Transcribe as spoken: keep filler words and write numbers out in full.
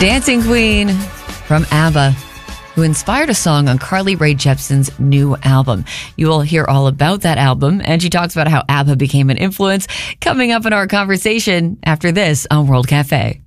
Dancing Queen from ABBA, who inspired a song on Carly Rae Jepsen's new album. You will hear all about that album, and she talks about how ABBA became an influence, coming up in our conversation after this on World Cafe.